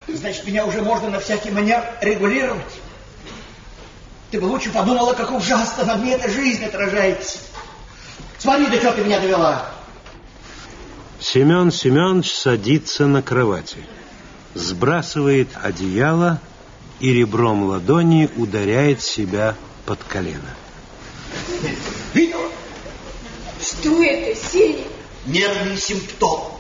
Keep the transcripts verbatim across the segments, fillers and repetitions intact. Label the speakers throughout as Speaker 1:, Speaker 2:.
Speaker 1: Значит, меня уже можно на всякий манер регулировать. Ты бы лучше подумала, как ужасно на мне эта жизнь отражается. Смотри, до чего ты меня довела.
Speaker 2: Семен Семенович садится на кровати, сбрасывает одеяло и ребром ладони ударяет себя под колено.
Speaker 1: Видела?
Speaker 3: Что это, Сеня?
Speaker 1: Нервный симптом.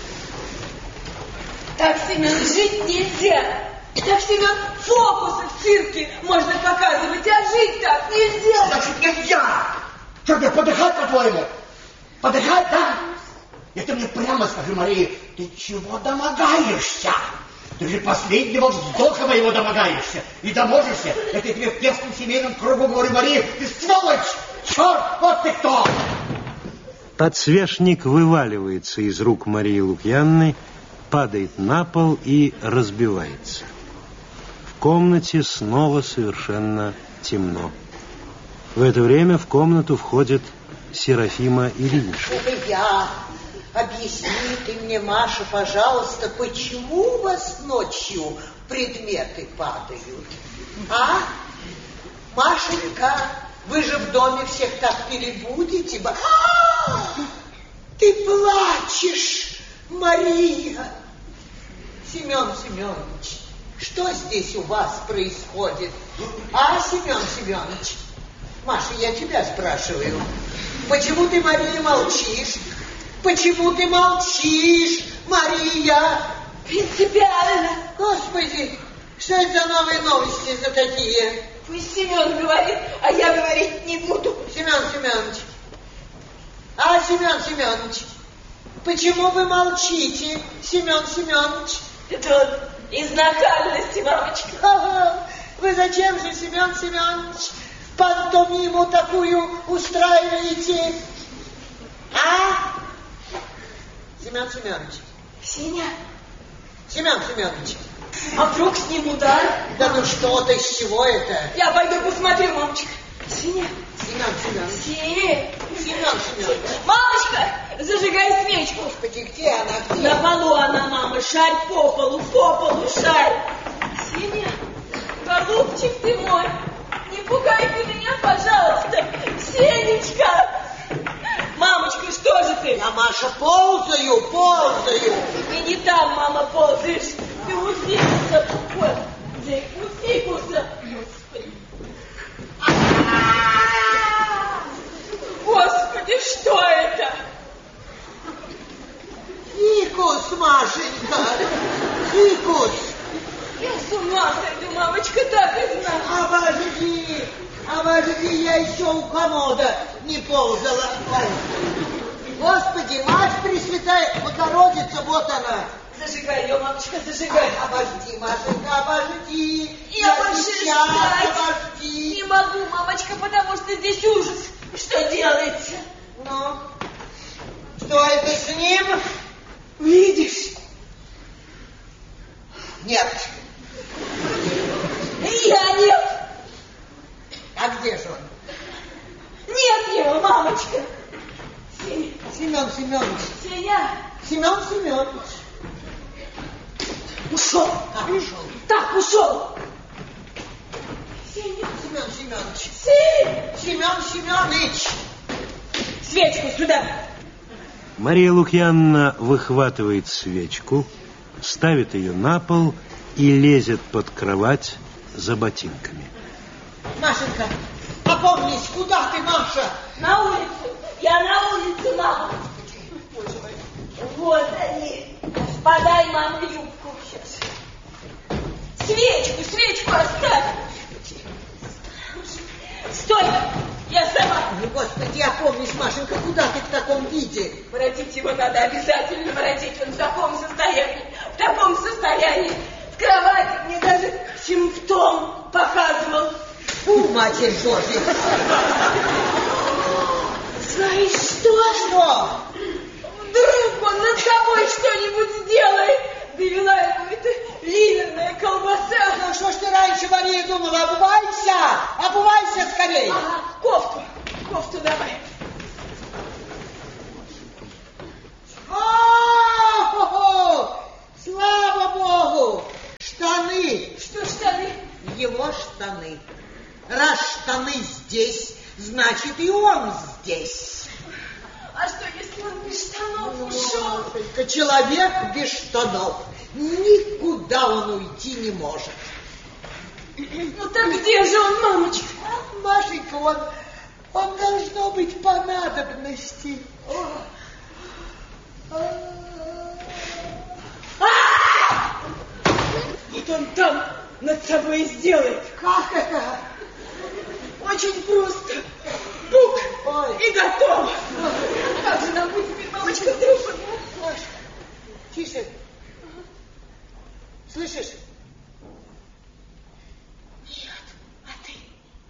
Speaker 3: Так, Семен, жить нельзя. Так, Семен, фокусы в цирке можно показывать, а жить так нельзя.
Speaker 1: Значит, нельзя. Что тебе, подыхать, по-твоему? Подыхать, да? И ты мне прямо скажи, Мария, ты чего домогаешься? Ты же последнего вздоха моего домогаешься. И доможешься. Это я тебе в тесном семейном кругу говорю, Мария, ты сволочь! Черт, вот ты кто!
Speaker 2: Подсвечник вываливается из рук Марии Лукьяновны, падает на пол и разбивается. В комнате снова совершенно темно. В это время в комнату входит Серафима Ильинична.
Speaker 4: Это я. Объясни ты мне, Маша, пожалуйста, почему у вас ночью предметы падают? А? Машенька, вы же в доме всех так перебудете. А! Ты плачешь, Мария. Семен Семенович, что здесь у вас происходит? А, Семен Семенович? Маша, я тебя спрашиваю. Почему ты, Мария, молчишь? Почему ты молчишь, Мария?
Speaker 3: Принципиально.
Speaker 4: Господи, что это за новые новости за такие?
Speaker 3: Пусть Семен говорит, а я говорить не буду.
Speaker 4: Семен Семенович. А, Семен Семенович, почему вы молчите, Семен Семенович?
Speaker 3: Это вот из нахальности, мамочка.
Speaker 4: Ага. Вы зачем же, Семен Семенович, пантомиму такую устраиваете? А? Семен Семенович.
Speaker 3: Сеня.
Speaker 4: Семен Семенович.
Speaker 3: А вдруг с ним удар?
Speaker 4: Да ну что ты, с чего это?
Speaker 3: Я пойду посмотрю, мамочка. Сеня.
Speaker 4: Семен Семенович.
Speaker 3: Сеня.
Speaker 4: Семен Семенович.
Speaker 3: Мамочка, зажигай свечку.
Speaker 4: Господи, где она, где?
Speaker 3: На полу она, мама, шарь по полу, по полу шарь. Сеня, голубчик ты мой, не пугай ты меня, пожалуйста. Сенечка. Мамочка, что же ты?
Speaker 4: Я, Маша, ползаю, ползаю.
Speaker 3: Ты не там, мама, ползаешь. Ты у фикуса. Ой, где у фикуса. Господи. Господи, что это?
Speaker 4: Фикус, Машенька, фикус.
Speaker 3: Я с ума сойду, мамочка, так и знала.
Speaker 4: Обожди, обожди, я еще у комода не ползала. Господи, Мать Пресвятая Богородица, вот она.
Speaker 3: Зажигай ее, мамочка, зажигай.
Speaker 4: Обожди, Машенька, обожди.
Speaker 3: Я, я больше
Speaker 4: сейчас,
Speaker 3: ждать
Speaker 4: обожди.
Speaker 3: не могу, мамочка, потому что здесь ужас. Что делается?
Speaker 4: Ну, что это с ним?
Speaker 3: Видишь?
Speaker 4: Нет.
Speaker 3: Я нет.
Speaker 4: А где же он?
Speaker 3: Нет его, мамочка. Сеня.
Speaker 4: Семен Семенович.
Speaker 3: Сеня.
Speaker 4: Семен Семенович.
Speaker 3: Ушел.
Speaker 4: Как ушел?
Speaker 3: Так, ушел. Сеня.
Speaker 4: Семен Семенович.
Speaker 3: Сеня.
Speaker 4: Семен Семенович.
Speaker 3: Свечку сюда.
Speaker 2: Мария Лукьяновна выхватывает свечку, ставит ее на пол и лезет под кровать за ботинками.
Speaker 4: Машенька, опомнись, куда ты, Маша?
Speaker 3: На улицу. Я на улице, мама. Вот они. Подай, мама, юбку сейчас. Свечку, свечку оставь. Стой, я сама.
Speaker 4: Ой, Господи, опомнись, Машенька, куда ты в таком виде?
Speaker 3: Воротить его надо обязательно, воротить. Он в таком состоянии, в таком состоянии. В кровати мне даже симптом показывал.
Speaker 4: Фу, Матерь Божья.
Speaker 3: Знаешь что?
Speaker 4: Что?
Speaker 3: Вдруг он над собой что-нибудь сделает. Довела ему эта ливерная колбаса.
Speaker 4: Ну что ж ты раньше, Мария, думала? Обувайся! Обувайся скорее!
Speaker 3: Ага, кофту, кофту давай.
Speaker 4: О-хо-хо! Слава Богу! штаны. Раз штаны здесь, значит и он здесь.
Speaker 3: А что, если он без штанов ушел?
Speaker 4: Только человек без штанов. Никуда он уйти не может.
Speaker 3: Ну так где же он, мамочка?
Speaker 4: Машенька, он, он должно быть по надобности.
Speaker 3: Вот он там над собой сделает.
Speaker 4: Как это?
Speaker 3: Очень просто. Бук,
Speaker 4: Ой.
Speaker 3: и готово. Как же нам быть теперь, мамочка, дружба?
Speaker 4: Маша, тише. Слышишь?
Speaker 3: Нет. А ты?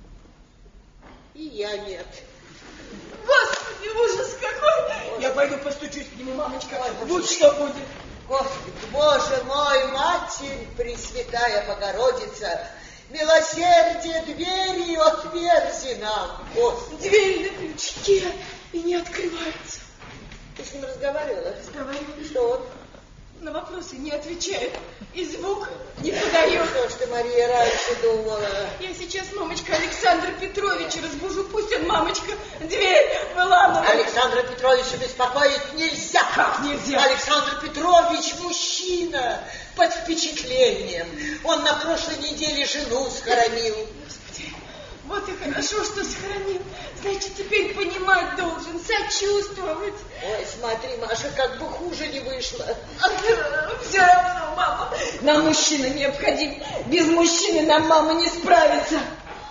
Speaker 4: И я нет.
Speaker 3: Господи, ужас какой. Я пойду постучусь к нему, мамочка. Будь что будет.
Speaker 4: Господи, Боже мой, Матерь Пресвятая Богородица, милосердие двери отверзи нам, Господи.
Speaker 3: Дверь на крючке и не открывается.
Speaker 4: Ты с ним разговаривала?
Speaker 3: Разговариваю.
Speaker 4: Что он?
Speaker 3: На вопросы не отвечает. И звук не подает.
Speaker 4: Что ж ты, Мария, раньше думала?
Speaker 3: Я сейчас, мамочка, Александра Петровича разбужу. Пусть он, мамочка, дверь выламывает.
Speaker 4: Александра Петровича беспокоить нельзя.
Speaker 3: Как нельзя?
Speaker 4: Александр Петрович мужчина под впечатлением. Он на прошлой неделе жену схоронил.
Speaker 3: Господи, вот и хорошо, что сохранил. Значит, теперь понимать должен, сочувствовать.
Speaker 4: Ой, смотри, Маша, как бы хуже не вышло.
Speaker 3: Все равно, мама, нам мужчина необходим. Без мужчины нам, мама, не справится.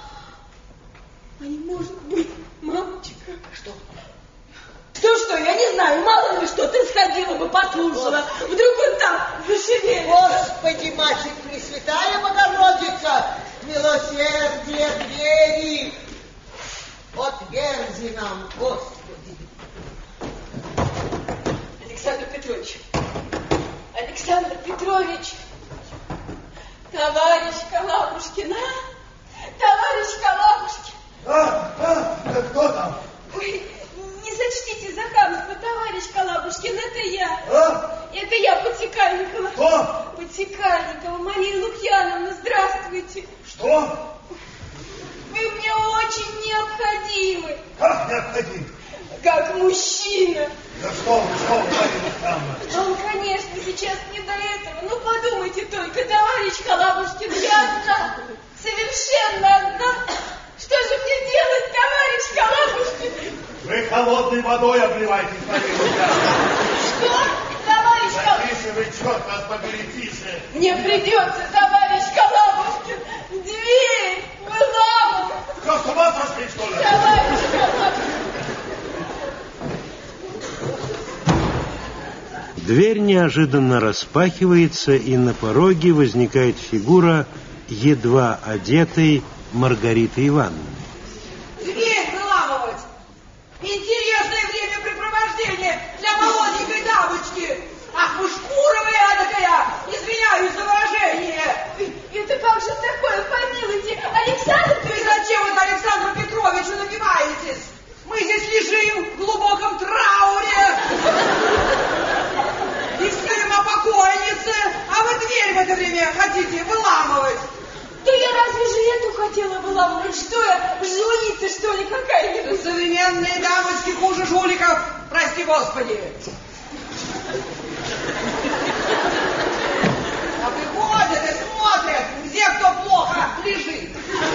Speaker 3: А не может быть, мамочка.
Speaker 4: Что?
Speaker 3: Что-что, я не знаю, мало ли что, ты сходила бы, послушала. Вдруг он там зашевелится.
Speaker 4: Господи, Матерь Пресвятая Богородица, милосердие двери отверзи нам, Господи.
Speaker 3: Александр Петрович, Александр Петрович, товарищ Калабушкин, а? Товарищ Калабушкин.
Speaker 1: А, а, да кто там?
Speaker 3: Ой, не сочтите за хамство, товарищ Калабушкин, это я.
Speaker 1: А?
Speaker 3: Это я, Потекальникова.
Speaker 1: Кто?
Speaker 3: Потекальникова, Мария Лукьяновна, здравствуйте.
Speaker 1: Что?
Speaker 3: Вы мне очень необходимы,
Speaker 1: Как необходим?
Speaker 3: как мужчина.
Speaker 1: Да что вы, что вы, Мария Лукьяновна?
Speaker 3: Вам, конечно, сейчас не до этого. Ну, подумайте только, товарищ Калабушкин, я одна, совершенно одна. Что же мне делать, товарищ Калабушкин?
Speaker 1: Вы холодной водой обливаетесь, Мария Лукьяновна.
Speaker 3: Что, товарищ Калабушкин?
Speaker 1: Тише вы, черт вас побери, тише.
Speaker 3: Мне придется, товарищ Калабушкин, дверь выламывать.
Speaker 1: Что, с ума сошли, что ли?
Speaker 3: Товарищ Калабушкин.
Speaker 2: Дверь неожиданно распахивается, и на пороге возникает фигура едва одетой Маргариты Ивановны.
Speaker 5: Дверь выламывать! Интересное времяпрепровождение для молоденькой дамочки! Ах, вы шкура вы эдакая! Извиняюсь за выражение!
Speaker 3: Это как же такое, помилуйте, Александр
Speaker 5: Вы
Speaker 3: Петрович?
Speaker 5: зачем это Александру Петровичу набиваетесь? Мы здесь лежим в глубоком трауре! И спорим о покойнице, а вы дверь в это время хотите выламывать!
Speaker 3: Да я разве же эту хотела выламывать? Что я, жулица, что ли, какая-нибудь?
Speaker 5: Современные дамочки хуже жуликов, прости господи! А выходят и смотрят, где кто плохо лежит.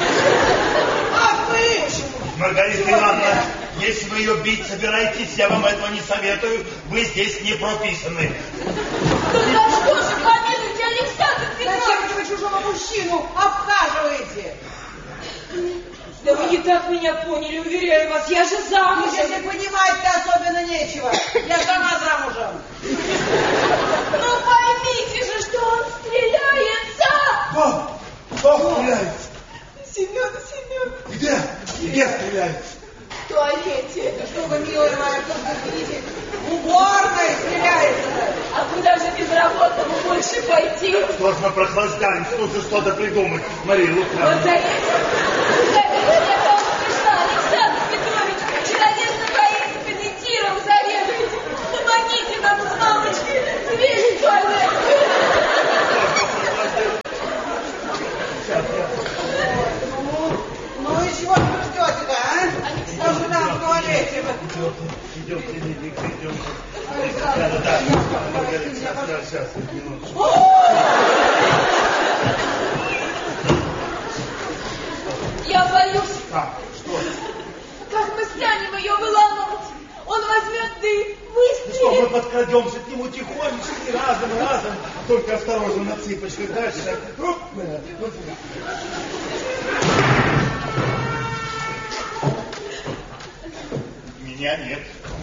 Speaker 5: А вы?
Speaker 1: Маргарита Ивановна, если вы ее бить собираетесь, я вам этого не советую. Вы здесь не прописаны.
Speaker 3: Ну за что же, помилуйте, Александр Петрович?
Speaker 5: Зачем же вы чужого мужчину обхаживаете?
Speaker 3: Да вы не так меня поняли, уверяю вас, я же
Speaker 5: Ну,
Speaker 3: замужем.
Speaker 5: если понимать-то особенно нечего. Я сама замужем.
Speaker 3: Ну поймите же, что он стреляется.
Speaker 1: Кто? Кто стреляется?
Speaker 3: Семен, Семен,
Speaker 1: Где? Где стреляется?
Speaker 3: в туалете.
Speaker 5: Да что вы, милая моя, тут видите, в уборной стреляется.
Speaker 3: А куда же безработному больше пойти?
Speaker 1: Сложно прохлаждаем, нужно что-то придумать, Мария
Speaker 3: Вот
Speaker 1: Лукьяновна.
Speaker 3: за этим, за этим я к вам пришла, Александр Петрович. Чудодейным кабинетиром заведуете. Помогите нам с мамочкой дверь в туалет.
Speaker 6: Меня нет.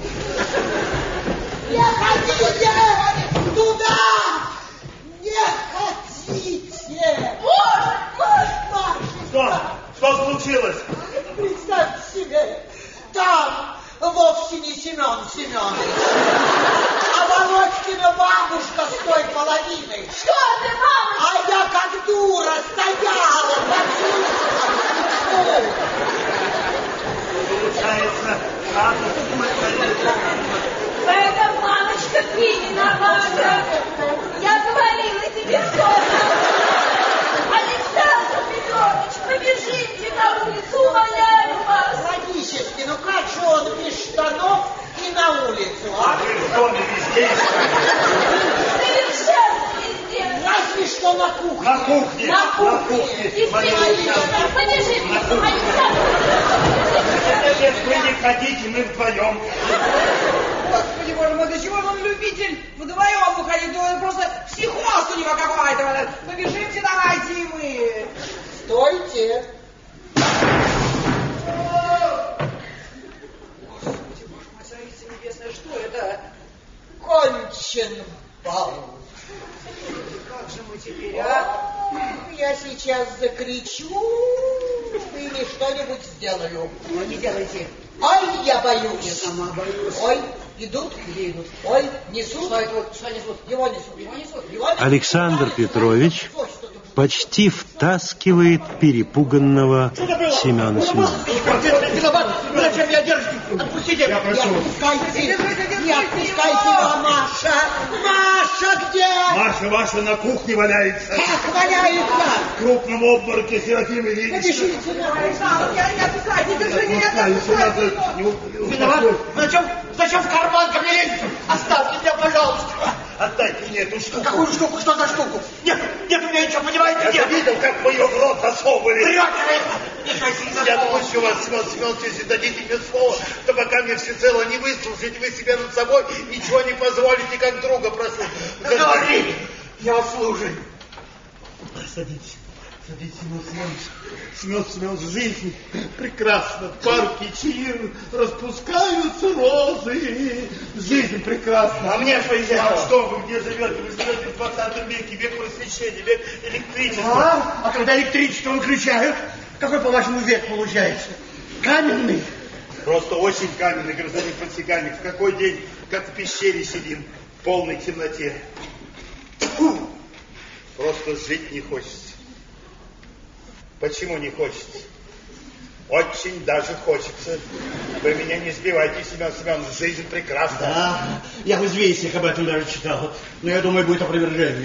Speaker 4: Не ходите туда! Не хотите!
Speaker 3: Боже мой!
Speaker 6: Что? Что случилось?
Speaker 4: Представьте себе, там вовсе не Семен Семенович, а Володькина бабушка с той половиной.
Speaker 3: Что ты, мама?
Speaker 4: А я как дура стояла, послушала.
Speaker 6: Получается, правда, тут мы
Speaker 3: Это мамочка ты виновата. Я говорила тебе сколько. Александр Петрович, побежите на улицу, умоляю вас.
Speaker 4: Логически, ну как же он без штанов и на улицу,
Speaker 6: А
Speaker 4: а?
Speaker 6: вы в доме везде искали.
Speaker 3: Совершенно везде.
Speaker 4: Разве что на кухне.
Speaker 6: На кухне.
Speaker 4: На
Speaker 6: На
Speaker 4: кухне.
Speaker 6: кухне.
Speaker 3: Действительно, побежите, Александр Петрович.
Speaker 6: Нет, вы не ходите, мы вдвоем.
Speaker 5: Господи, боже мой, до чего же он любитель вдвоем уходить? Ну, просто психоз у него какой-то. Побежимте, давайте и мы.
Speaker 4: Стойте.
Speaker 5: Господи, боже мой, царица небесная, что это?
Speaker 4: Кончен бал.
Speaker 5: Как же мы теперь, а?
Speaker 4: Я сейчас закричу или что-нибудь сделаю.
Speaker 5: Ну, не делайте.
Speaker 4: Ой, я боюсь.
Speaker 5: Я сама боюсь.
Speaker 4: Ой, идут?
Speaker 5: Где идут?
Speaker 4: Ой, несут?
Speaker 5: Что это вот? Что несут?
Speaker 4: Его несут.
Speaker 5: Его несут?
Speaker 4: Его несут.
Speaker 2: Александр Петрович почти втаскивает перепуганного Семена Семеновича.
Speaker 1: Виноват, вы зачем меня держите? Отпустите.
Speaker 6: Я прошу.
Speaker 4: Не отпускайте, не отпускайте его, Маша. Маша где?
Speaker 6: Маша ваша на кухне валяется.
Speaker 4: Как валяется?
Speaker 6: В крупном обмороке Серафима Ильинична.
Speaker 4: Побежите на
Speaker 5: Александр, я не отпускайте, держи, не
Speaker 6: Успокаивайся, надо.
Speaker 5: отпускайте.
Speaker 6: Не у- не
Speaker 1: Виноват.
Speaker 6: успокойся.
Speaker 1: Вы зачем, зачем в карман ко мне лезете? Оставьте меня, пожалуйста.
Speaker 6: Отдайте мне эту штуку.
Speaker 1: Какую штуку? Что за штуку? Нет, нет у меня ничего, понимаете?
Speaker 6: Я
Speaker 1: Нет.
Speaker 6: же видел, как вы ее в рот засовывали.
Speaker 1: Врете вы. Не хотите за
Speaker 6: Я
Speaker 1: слово.
Speaker 6: научу вас, Семен Семенович, если дадите мне слово, то пока мне всецело не выслушаете, вы себя над собой ничего не позволите, как друга прошу.
Speaker 1: Говори. Я вас слушаю.
Speaker 6: Садитесь, садитесь, Семен Семенович. Семен Семенович, жизнь прекрасна. Парки, чаи, распускаются розы. Жизнь прекрасна.
Speaker 1: А мне что
Speaker 6: А
Speaker 1: известно?
Speaker 6: что вы где живете? Вы живете в двадцатом веке, век просвещения, век электричества.
Speaker 1: А? А когда электричество выключают, какой, по-вашему, век получается? Каменный.
Speaker 6: Просто очень каменный, гражданин подсекальник. В какой день, как в пещере сидим, в полной темноте. Фу! Просто жить не хочется. Почему не хочется? Очень даже хочется. Вы меня не сбивайте, Семен Семенович, жизнь прекрасна.
Speaker 1: Да, я в известиях об этом даже читал. Но я думаю, будет опровержение.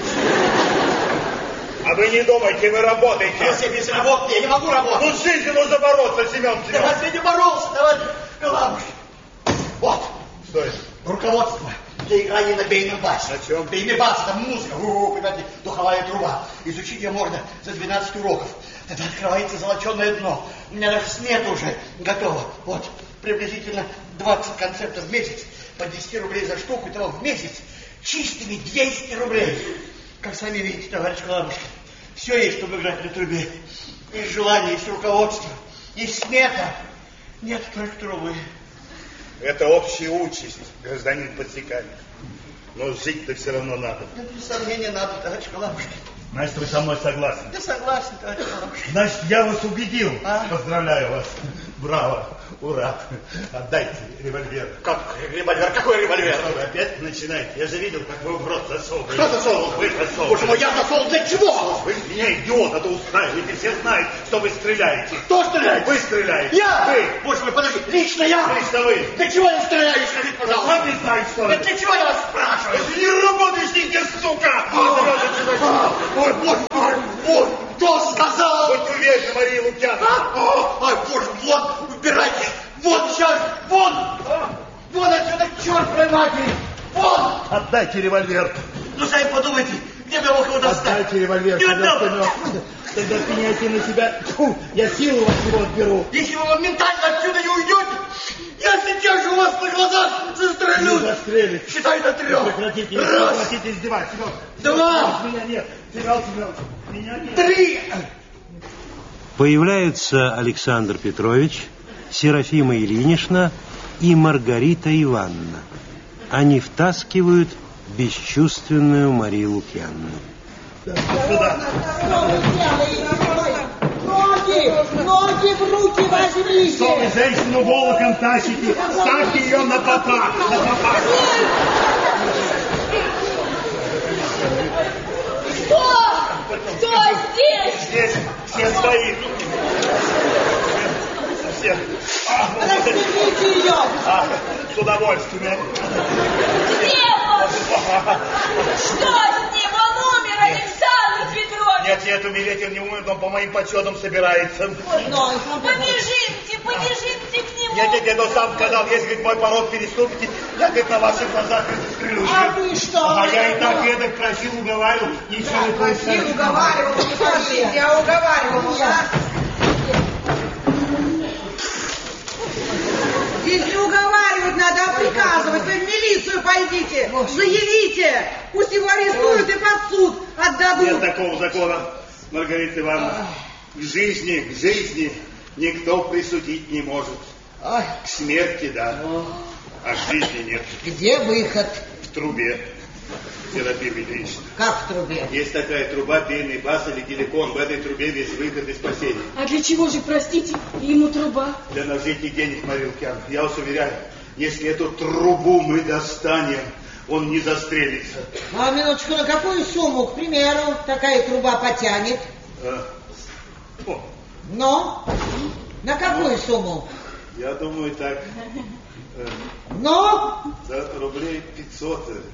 Speaker 6: А вы не думайте, вы работаете.
Speaker 1: Я себе без работы, я не могу работать.
Speaker 6: Ну, с жизнью нужно бороться, Семен
Speaker 1: Я
Speaker 6: Семенович.
Speaker 1: разве не боролся, товарищ Калабуш? Вот,
Speaker 6: Что это?
Speaker 1: руководство для играния на бейном басе.
Speaker 6: На чем?
Speaker 1: Бейный бас, это музыка, у-у, понимаете, духовая труба. Изучить ее можно за двенадцать уроков. Тогда открывается золоченое дно. У меня даже смета уже готова. Вот, приблизительно двадцать концертов в месяц, по десять рублей за штуку, того в месяц чистыми двести рублей. Как сами видите, товарищ Калабушка, все есть, чтобы играть на трубе. Есть желание, есть руководство, есть смета. Нет только трубы.
Speaker 6: Это общая участь, гражданин подсекальник. Но жить-то все равно надо.
Speaker 1: Да, без сомнения, надо, товарищ Калабушка.
Speaker 6: Значит, вы со мной согласны?
Speaker 1: Я согласен, товарищ Калабушка.
Speaker 6: Значит, я вас убедил.
Speaker 1: А?
Speaker 6: Поздравляю вас. Браво. Ура. Отдайте револьвер.
Speaker 1: Как револьвер? Какой револьвер?
Speaker 6: Что вы опять начинаете? Я же видел, как вы в рот засовывали.
Speaker 1: Кто засовывал?
Speaker 6: Вы засовывали.
Speaker 1: Боже мой, я засовывал для чего?
Speaker 6: Вы меня, идиота-то, устраиваете. Все знают, что вы стреляете.
Speaker 1: Кто стреляет?
Speaker 6: Вы стреляете.
Speaker 1: Я?
Speaker 6: Вы.
Speaker 1: Боже мой, подожди, лично я?
Speaker 6: Лично вы.
Speaker 1: Для чего я стреляю, скажите, пожалуйста?
Speaker 6: Сами знаете, что
Speaker 1: Да
Speaker 6: это.
Speaker 1: для чего я вас спрашиваю?
Speaker 6: Не работаешь нигде, сука!
Speaker 1: А, Ой, боже мой, вот, кто сказал?
Speaker 6: Будь уверен, Мария Лукьяновна.
Speaker 1: А? Ой, боже, вон, убирайтесь, вон сейчас, вон, вон отсюда, черт твоей матери, вон!
Speaker 6: Отдайте револьвер.
Speaker 1: Ну, сами подумайте, где бы я мог его достать?
Speaker 6: Отдайте револьвер.
Speaker 1: Не
Speaker 6: Тогда,
Speaker 1: отдам.
Speaker 6: поймете. Тогда пеняйте на себя. Тьфу, я силу от него отберу.
Speaker 1: Если вы моментально отсюда не уйдете, я сейчас же у вас на глазах застрелю.
Speaker 6: Не застрелите.
Speaker 1: Считай до трех.
Speaker 6: Прекратите,
Speaker 1: Раз.
Speaker 6: прекратите издеваться.
Speaker 1: Два.
Speaker 6: Меня нет. Тебя, Семенович, меня нет.
Speaker 1: Три.
Speaker 2: Появляются Александр Петрович, Серафима Ильинична и Маргарита Ивановна. Они втаскивают бесчувственную Марию Лукьянну.
Speaker 6: Сюда.
Speaker 4: Ноги, ноги в руки возьмите.
Speaker 6: Что вы женщину волоком тащите? Ставьте ее на попа. На попа.
Speaker 3: Кто? Кто здесь?
Speaker 6: Здесь все свои. Все. А,
Speaker 4: Распрямите ее.
Speaker 6: а, с удовольствием.
Speaker 3: Где он? Что с ним? Он умер, Александр Петрович.
Speaker 6: Нет, нет, умереть он не умер, но по моим подсчетам собирается.
Speaker 4: Ной,
Speaker 3: Побежимте, побежимте к нему.
Speaker 6: Нет, нет, нет, он сам сказал, если, говорит, мой порог переступите, я, говорит, на ваших глазах застрелюсь.
Speaker 4: А вы что?
Speaker 6: А я и так эдак просил, уговаривал, ничего не
Speaker 5: Просил,
Speaker 6: происходит.
Speaker 5: уговаривал, не просил, я уговаривал, да? Если уговаривать надо, а приказывать, вы в милицию пойдите, заявите, пусть его арестуют и под суд отдадут.
Speaker 6: Нет такого закона, Маргарита Ивановна. К жизни, к жизни никто присудить не может.
Speaker 4: Ой,
Speaker 6: К смерти, да, а к жизни нет.
Speaker 4: где выход?
Speaker 6: В трубе, Серафима Ильинична.
Speaker 4: Как в трубе?
Speaker 6: Есть такая труба, пейный бас или геликон. В этой трубе весь выход из спасения.
Speaker 3: А для чего же, простите, ему труба?
Speaker 6: Для нажития денег, Мария Лукьяновна. Я вас уверяю, если эту трубу мы достанем, он не застрелится.
Speaker 4: А минуточку, на какую сумму, к примеру, такая труба потянет?
Speaker 6: А, о,
Speaker 4: Но? На какую сумму?
Speaker 6: я думаю так, э,
Speaker 4: Но?
Speaker 6: за рублей пятьсот. э,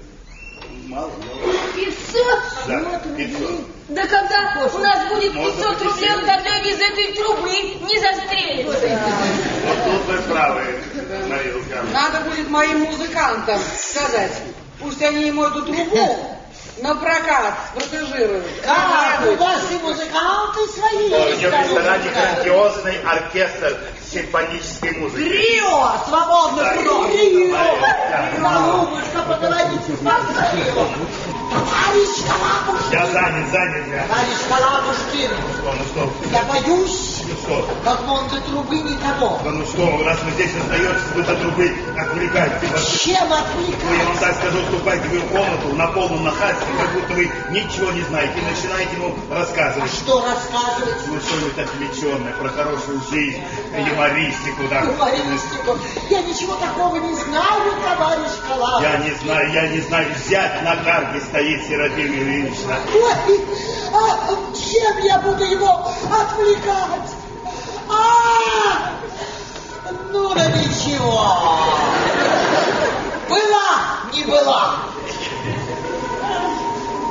Speaker 6: Мало, но...
Speaker 3: Пятьсот?
Speaker 6: Да, пятьсот.
Speaker 3: Да когда у нас будет
Speaker 6: Можно
Speaker 3: пятьсот рублей, он тогда из этой трубы не застрелится.
Speaker 6: Вот тут вы правы, Мария Лукьяновна.
Speaker 5: Надо будет моим музыкантам сказать, пусть они ему эту трубу на прокат протежируют.
Speaker 4: Да, у вас и музыканты свои
Speaker 6: В
Speaker 4: есть.
Speaker 6: ресторане грандиозный оркестр симфонической музыки.
Speaker 4: Рио, свободных
Speaker 6: Да,
Speaker 4: художников.
Speaker 6: Рио.
Speaker 4: Голубушка, поговорите с Рио. Товарищ Калабушкин.
Speaker 6: Я занят, занят я.
Speaker 4: Товарищ Калабушкин,
Speaker 6: Что, ну что?
Speaker 4: я боюсь,
Speaker 6: Ну что?
Speaker 4: возможно, трубы не того.
Speaker 6: Да ну что, раз вы здесь остаетесь, вы до трубы отвлекаете вас.
Speaker 4: Чем
Speaker 6: Ну, я
Speaker 4: отвлекать?
Speaker 6: вам так скажу, вступайте вы в комнату на полном нахальстве, как будто вы ничего не знаете, и начинаете ему рассказывать.
Speaker 4: Что рассказывать?
Speaker 6: Ну, что-нибудь отвлеченное, про хорошую жизнь, юмористику, да.
Speaker 4: Юмористику. Я ничего такого не знаю, товарищ Калабушкин.
Speaker 6: Я не знаю, я не знаю, взять на карте стоит Серафима Ильинична.
Speaker 4: Ой, а чем я буду его отвлекать?